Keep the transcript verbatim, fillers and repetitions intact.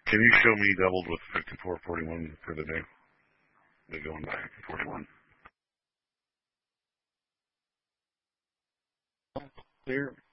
Can you show me doubled with fifty-four forty-one for the day? They're going back to forty-one. Clear.